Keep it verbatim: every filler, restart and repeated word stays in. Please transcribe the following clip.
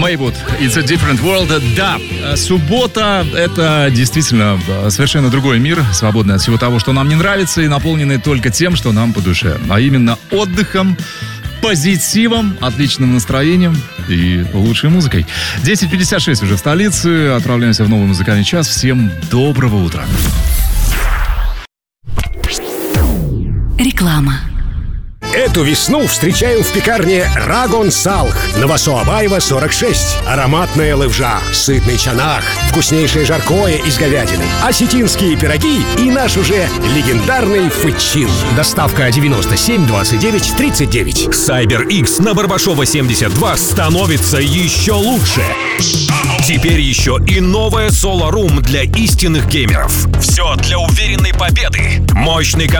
Maywood, It's a Different World. Да, суббота — это действительно совершенно другой мир, свободный от всего того, что нам не нравится, и наполненный только тем, что нам по душе. А именно отдыхом, позитивом, отличным настроением и лучшей музыкой. десять пятьдесят шесть уже в столице. Отправляемся в новый музыкальный час. Всем доброго утра. Реклама. Эту весну встречаем в пекарне Рагон Салх. Новосоабаева, сорок шесть. Ароматная лывжа, сытный чанах, вкуснейшее жаркое из говядины, осетинские пироги и наш уже легендарный фычин. Доставка девяносто семь двадцать девять тридцать девять. Cyber X на Барбашова семьдесят два становится еще лучше. Теперь еще и новая Solar Room для истинных геймеров. Все для уверенной победы. Мощный